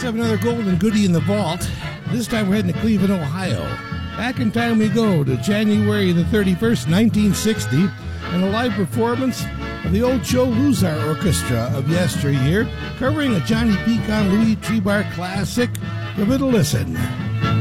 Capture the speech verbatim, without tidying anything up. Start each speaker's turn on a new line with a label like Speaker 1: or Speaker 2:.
Speaker 1: Let's have another golden goodie in the vault. This time we're heading to Cleveland, Ohio. Back in time we go to January the thirty-first, nineteen sixty, and a live performance of the Old Joe Luzar Orchestra of yesteryear, covering a Johnny Pecan Louis Trebar classic. Give it a listen.